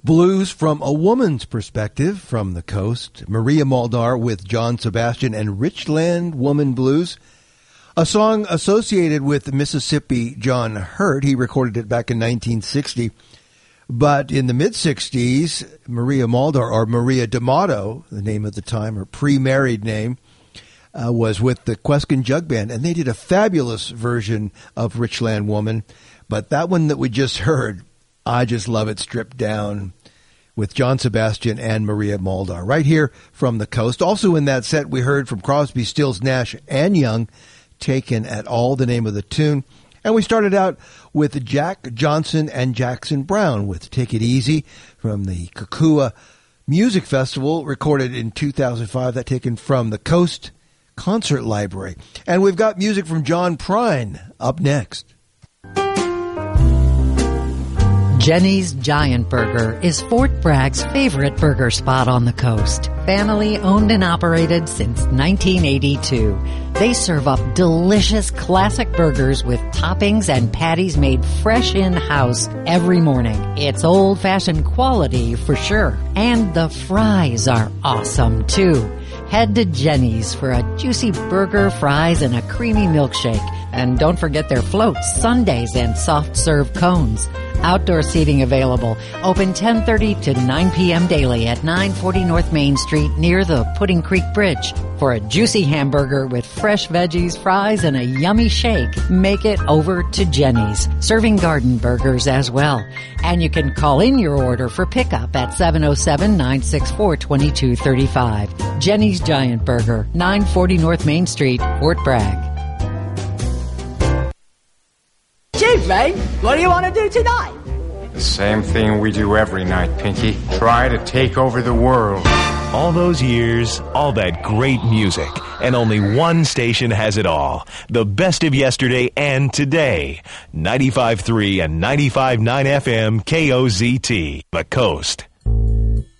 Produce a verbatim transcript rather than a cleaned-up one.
Blues from a woman's perspective from the coast. Maria Muldaur with John Sebastian and Richland Woman Blues. A song associated with Mississippi John Hurt. He recorded it back in nineteen sixty. But in the mid-sixties, Maria Muldaur, or Maria D'Amato, the name at the time, her pre-married name, uh, was with the Queskin Jug Band. And they did a fabulous version of Richland Woman. But that one that we just heard, I just love it stripped down, with John Sebastian and Maria Muldaur right here from the coast. Also in that set, we heard from Crosby, Stills, Nash, and Young, Taken at All, the name of the tune. And we started out with Jack Johnson and Jackson Brown with Take It Easy from the Kokua Music Festival, recorded in two thousand five, that taken from the Coast Concert Library. And we've got music from John Prine up next. Jenny's Giant Burger is Fort Bragg's favorite burger spot on the coast. Family owned and operated since nineteen eighty-two. They serve up delicious classic burgers with toppings and patties made fresh in-house every morning. It's old-fashioned quality for sure. And the fries are awesome too. Head to Jenny's for a juicy burger, fries, and a creamy milkshake. And don't forget their floats, sundaes, and soft-serve cones. Outdoor seating available. Open ten thirty to nine p.m. daily at nine forty North Main Street near the Pudding Creek Bridge. For a juicy hamburger with fresh veggies, fries, and a yummy shake, make it over to Jenny's. Serving garden burgers as well. And you can call in your order for pickup at seven oh seven, nine six four, two two three five. Jenny's Giant Burger, nine forty North Main Street, Fort Bragg. Chief, mate, what do you want to do tonight? The same thing we do every night, Pinky. Try to take over the world. All those years, all that great music, and only one station has it all. The best of yesterday and today. ninety-five point three and ninety-five point nine F M K O Z T, The Coast.